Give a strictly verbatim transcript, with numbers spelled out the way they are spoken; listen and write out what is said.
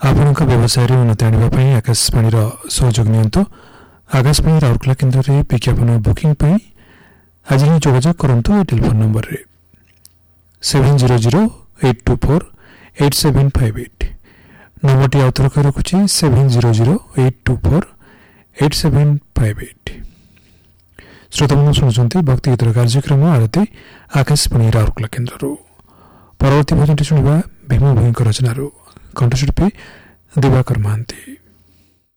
आपणक व्यवसाय उन्नति आने आकाशवाणी सहयोग नियंतु। आकाशवाणी राउरकेला केन्द्र में विज्ञापन बुकिंग पर आज ही जोगाजोग करूँ टेलीफोन नंबर रे seven zero zero eight to four eight seven five eight number T आउथर रखुच्छी seven zero zero eight to four eight seven five eight. श्रोता मन शुणुंट भक्ति गीतर कार्यक्रम आरती आकाशवाणी राउरकेला केन्द्र। परवर्ती भजन शुणा भीम भोई रचना कंठशिल्पी दिवाकर महांती।